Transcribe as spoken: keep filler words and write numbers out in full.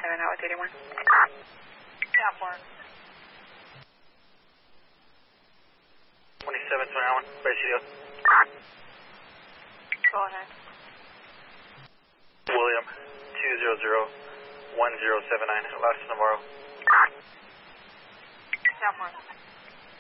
seven out with eighty-one. Southbound. twenty-seven twenty-one, Bay City. Go ahead. William, two zero zero one zero seven nine, Las Navarro. Southbound.